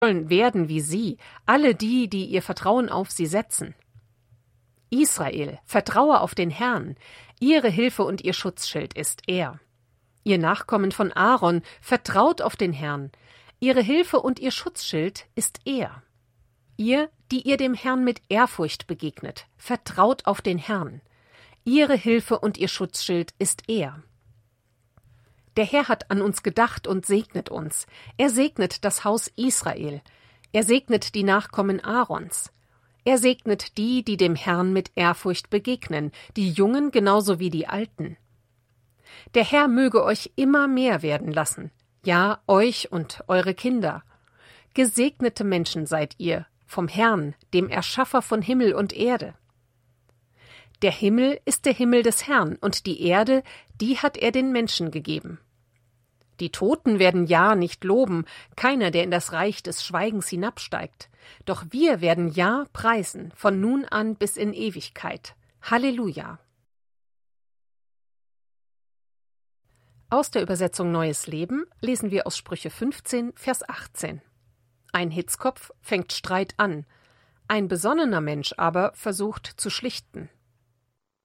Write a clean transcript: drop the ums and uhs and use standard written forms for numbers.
sollen werden wie sie, alle die, die ihr Vertrauen auf sie setzen. Israel, vertraue auf den Herrn, ihre Hilfe und ihr Schutzschild ist er. Ihr Nachkommen von Aaron, vertraut auf den Herrn, ihre Hilfe und ihr Schutzschild ist er. Ihr, die ihr dem Herrn mit Ehrfurcht begegnet, vertraut auf den Herrn, ihre Hilfe und ihr Schutzschild ist er. Der Herr hat an uns gedacht und segnet uns. Er segnet das Haus Israel. Er segnet die Nachkommen Aarons. Er segnet die, die dem Herrn mit Ehrfurcht begegnen, die Jungen genauso wie die Alten. Der Herr möge euch immer mehr werden lassen, ja, euch und eure Kinder. Gesegnete Menschen seid ihr, vom Herrn, dem Erschaffer von Himmel und Erde. Der Himmel ist der Himmel des Herrn, und die Erde, die hat er den Menschen gegeben. Die Toten werden ja nicht loben, keiner, der in das Reich des Schweigens hinabsteigt. Doch wir werden ja preisen, von nun an bis in Ewigkeit. Halleluja! Aus der Übersetzung Neues Leben lesen wir aus Sprüche 15, Vers 18. Ein Hitzkopf fängt Streit an, ein besonnener Mensch aber versucht zu schlichten.